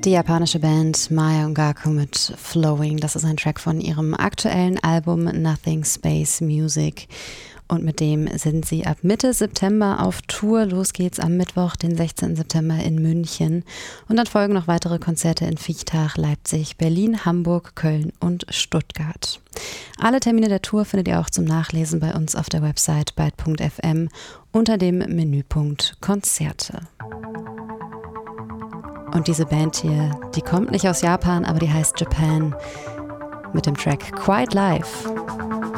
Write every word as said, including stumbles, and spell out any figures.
Die japanische Band Mae Ongaku mit Flowing. Das ist ein Track von ihrem aktuellen Album Nothing Space Music. Und mit dem sind sie ab Mitte September auf Tour. Los geht's am Mittwoch, den sechzehnten September in München. Und dann folgen noch weitere Konzerte in Viechtach, Leipzig, Berlin, Hamburg, Köln und Stuttgart. Alle Termine der Tour findet ihr auch zum Nachlesen bei uns auf der Website byte punkt f m unter dem Menüpunkt Konzerte. Und diese Band hier, die kommt nicht aus Japan, aber die heißt Japan mit dem Track Quiet Life.